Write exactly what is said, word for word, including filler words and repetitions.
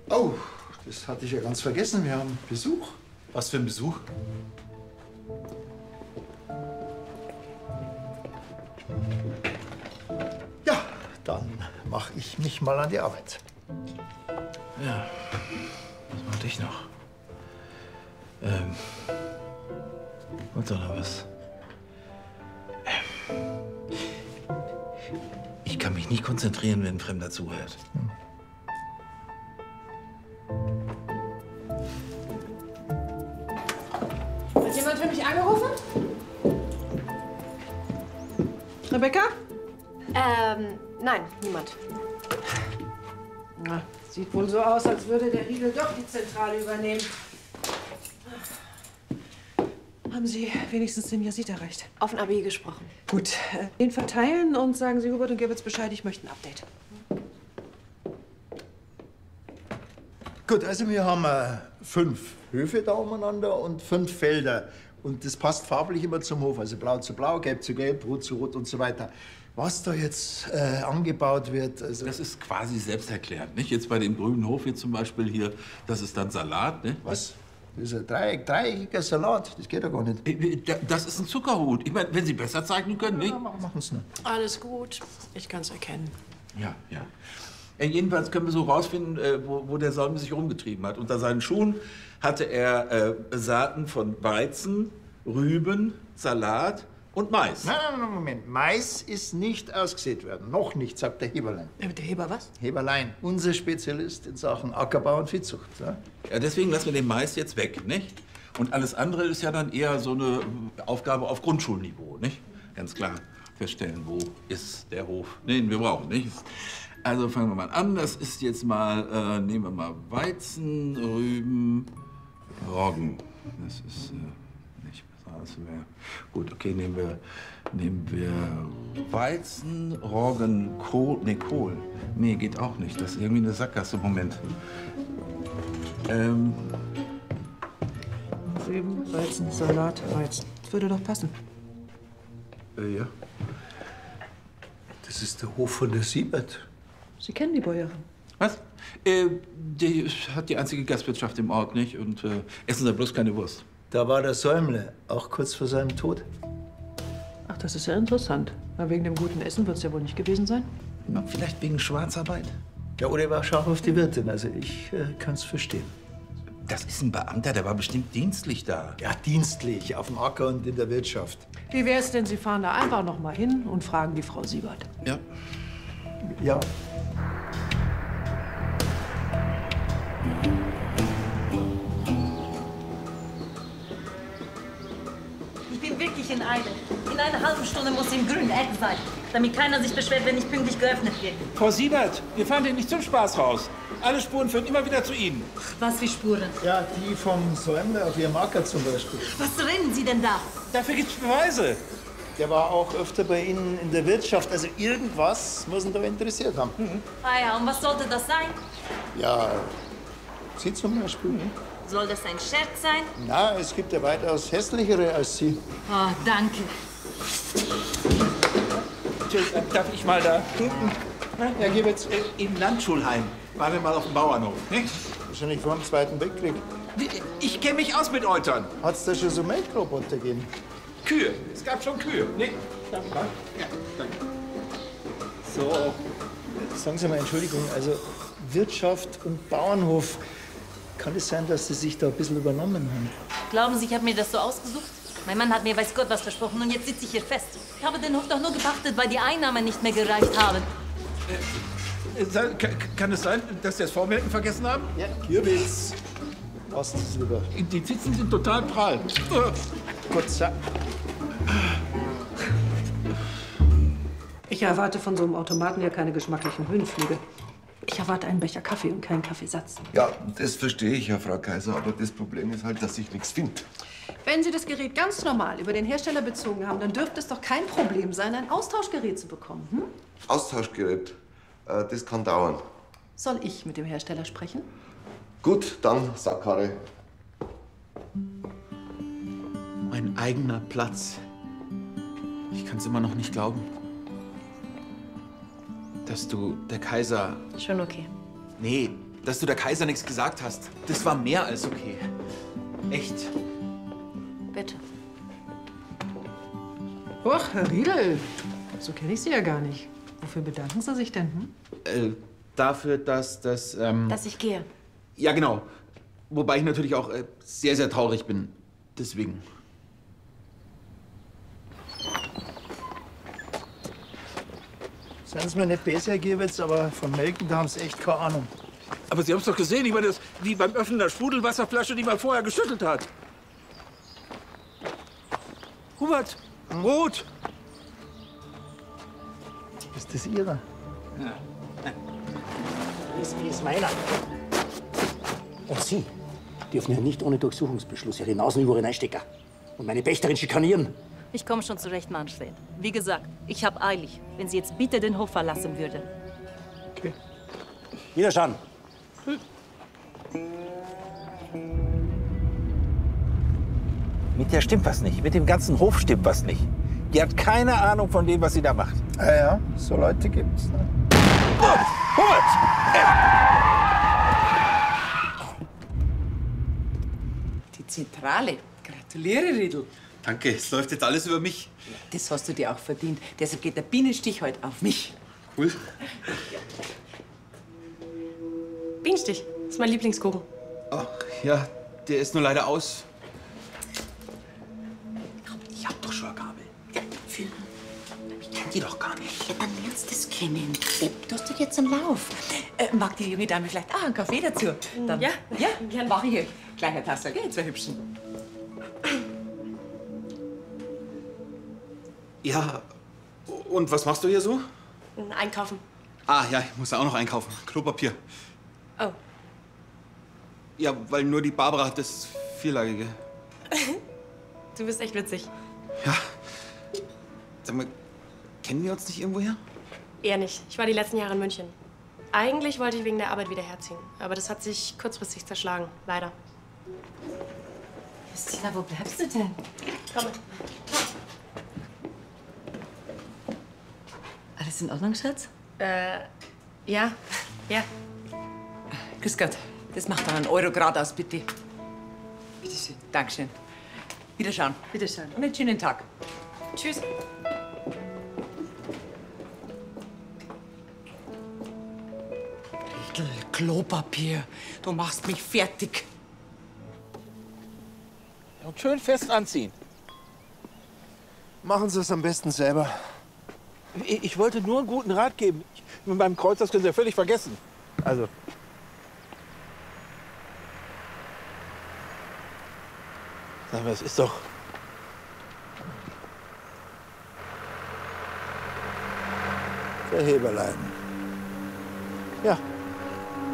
Oh, das hatte ich ja ganz vergessen. Wir haben Besuch. Was für ein Besuch? Ja, dann mache ich mich mal an die Arbeit. Ja, was mache ich noch? Ähm, und oder was? Ähm, ich kann mich nicht konzentrieren, wenn ein Fremder zuhört. Hm. Hat jemand für mich angerufen? Rebecca? Ähm, nein, niemand. Na, sieht wohl so aus, als würde der Riegel doch die Zentrale übernehmen. Haben Sie wenigstens den Yazid erreicht? Auf ein A B gesprochen. Gut, äh, den verteilen und sagen Sie Hubert und Gerwitz Bescheid, ich möchte ein Update. Gut, also wir haben äh, fünf Höfe da umeinander und fünf Felder. Und das passt farblich immer zum Hof. Also blau zu blau, gelb zu gelb, rot zu rot und so weiter. Was da jetzt äh, angebaut wird, also... Das ist quasi selbsterklärend, nicht? Jetzt bei dem grünen Hof hier zum Beispiel hier, das ist dann Salat, ne? Was? Das ist ein Dreieck, dreieckiger Salat. Das geht doch gar nicht. Das ist ein Zuckerhut. Ich meine, wenn Sie besser zeichnen können, nicht? Ja, machen Sie nur. Alles gut, ich kann es erkennen. Ja, ja. Äh, jedenfalls können wir so rausfinden, äh, wo, wo der Solm sich rumgetrieben hat. Unter seinen Schuhen hatte er äh, Saaten von Weizen, Rüben, Salat und Mais. Nein, nein, nein, Moment. Mais ist nicht ausgesät worden. Noch nicht, sagt der Heberlein. Äh, der Heber was? Heberlein, unser Spezialist in Sachen Ackerbau und Viehzucht. Ja? Ja, deswegen lassen wir den Mais jetzt weg, nicht? Und alles andere ist ja dann eher so eine Aufgabe auf Grundschulniveau, nicht? Ganz klar feststellen, wo ist der Hof, den wir brauchen, nicht? Also fangen wir mal an. Das ist jetzt mal, äh, nehmen wir mal Weizen, Rüben, Roggen. Das ist äh, nicht besser als mehr. Gut, okay, nehmen wir, nehmen wir Weizen, Roggen, Kohl. Nee, Kohl. Nee, geht auch nicht. Das ist irgendwie eine Sackgasse. Moment. Ähm. Rüben, Weizen, Salat, Weizen. Das würde doch passen. Äh, ja. Das ist der Hof von der Siebert. Sie kennen die Bäuerin. Was? Äh, die hat die einzige Gastwirtschaft im Ort, nicht? Und äh, essen Sie bloß keine Wurst. Da war der Säumle, auch kurz vor seinem Tod. Ach, das ist ja interessant. Na, wegen dem guten Essen wird es ja wohl nicht gewesen sein. Ja, vielleicht wegen Schwarzarbeit. Ja, oder er war scharf auf die Wirtin. Also ich äh, kann es verstehen. Das ist ein Beamter, der war bestimmt dienstlich da. Ja, dienstlich, auf dem Acker und in der Wirtschaft. Wie wär's denn, Sie fahren da einfach noch mal hin und fragen die Frau Siebert? Ja. Ja. Ich bin wirklich in Eile. In einer halben Stunde muss sie im grünen Eck sein, damit keiner sich beschwert, wenn nicht pünktlich geöffnet wird. Frau Siebert, wir fahren hier nicht zum Spaß raus. Alle Spuren führen immer wieder zu Ihnen. Was für Spuren? Ja, die vom Säumle auf Ihrem Acker zum Beispiel. Was reden Sie denn da? Dafür gibt's Beweise. Der war auch öfter bei Ihnen in der Wirtschaft. Also irgendwas muss ihn da interessiert haben. Mhm. Ah ja, und was sollte das sein? Ja, Sie zum Beispiel. Mhm. Soll das ein Scherz sein? Na, es gibt ja weitaus hässlichere als Sie. Oh, danke. Darf ich mal da hinten? Ja, geh jetzt im Landschulheim. Waren wir mal auf dem Bauernhof, nicht? Wahrscheinlich vor dem Zweiten Weltkrieg. Ich kenne mich aus mit Eutern. Hat's da schon so Melkroboter gegeben? Kühe. Es gab schon Kühe. Nee. Darf ich mal? Ja, danke. So. Sagen Sie mal, Entschuldigung, also Wirtschaft und Bauernhof, kann es sein, dass Sie sich da ein bisschen übernommen haben? Glauben Sie, ich habe mir das so ausgesucht? Mein Mann hat mir weiß Gott was versprochen und jetzt sitze ich hier fest. Ich habe den Hof doch nur gepachtet, weil die Einnahmen nicht mehr gereicht haben. Äh, kann, kann es sein, dass Sie das Vormerken vergessen haben? Ja. Kürbis. Lassen Sie es lieber. Die Zitzen sind total prall. Gott sei Ich erwarte von so einem Automaten ja keine geschmacklichen Höhenflüge. Ich erwarte einen Becher Kaffee und keinen Kaffeesatz. Ja, das verstehe ich ja, Frau Kaiser. Aber das Problem ist halt, dass ich nichts finde. Wenn Sie das Gerät ganz normal über den Hersteller bezogen haben, dann dürfte es doch kein Problem sein, ein Austauschgerät zu bekommen. Hm? Austauschgerät, äh, das kann dauern. Soll ich mit dem Hersteller sprechen? Gut, dann Sackkarre. Mein eigener Platz. Ich kann es immer noch nicht glauben. Dass du der Kaiser... Schon okay. Nee, dass du der Kaiser nichts gesagt hast. Das war mehr als okay. Echt. Bitte. Och, Herr Riedel. So kenne ich Sie ja gar nicht. Wofür bedanken Sie sich denn? Hm? Äh, dafür, dass das... Ähm Dass ich gehe. Ja, genau. Wobei ich natürlich auch äh, sehr, sehr traurig bin. Deswegen. Seien Sie mir nicht besser, Herr Giewitz, aber von Melken, da haben Sie echt keine Ahnung. Aber Sie haben es doch gesehen, ich meine, das wie beim Öffnen der Sprudelwasserflasche, die man vorher geschüttelt hat. Hubert, rot. Ist das Ihre? Ja. Das ist meiner. Und Sie dürfen ja nicht ohne Durchsuchungsbeschluss Ihre Nasen überall reinstecken und meine Pächterin schikanieren. Ich komme schon zurecht, Manfred. Wie gesagt, ich habe eilig. Wenn Sie jetzt bitte den Hof verlassen würden. Okay. Wiederschauen. Mit der stimmt was nicht. Mit dem ganzen Hof stimmt was nicht. Die hat keine Ahnung von dem, was sie da macht. Ja, ja, so Leute gibt's. Ne? Oh, Hubert! Die Zentrale. Gratuliere, Riedel. Danke, es läuft jetzt alles über mich. Das hast du dir auch verdient. Deshalb geht der Bienenstich heute auf mich. Cool. Bienenstich. Das ist mein Lieblingskuchen. Ach, ja, der ist nur leider aus. Ich hab doch schon eine Gabel. Ja, für. Ich kenn die doch gar nicht. Ja, dann lernst du es kennen. Du hast doch jetzt einen Lauf. Äh, mag die junge Dame vielleicht auch einen Kaffee dazu? Dann, Ja, Ja, gerne. mach ich euch. Gleich eine Tasse, gell, zwei Hübschen. Ja, und was machst du hier so? Einkaufen. Ah, ja, ich muss auch noch einkaufen. Klopapier. Oh. Ja, weil nur die Barbara hat das vierlagige. Du bist echt witzig. Ja. Sag mal, kennen wir uns nicht irgendwoher? Eher nicht. Ich war die letzten Jahre in München. Eigentlich wollte ich wegen der Arbeit wieder herziehen. Aber das hat sich kurzfristig zerschlagen. Leider. Justina, wo bleibst du denn? Komm. Alles in Ordnung, Schatz? Äh, ja. Ja. Grüß Gott. Das macht dann einen Euro Grad aus, bitte. Bitte schön. Dankeschön. Wiederschauen. Wiederschauen. Und einen schönen Tag. Tschüss. Riedel, Klopapier. Du machst mich fertig. Und schön fest anziehen. Machen Sie es am besten selber. Ich, ich wollte nur einen guten Rat geben. Ich, mit meinem Kreuz, das können Sie ja völlig vergessen. Also. Sag mal, es ist doch. Der Heberlein. Ja,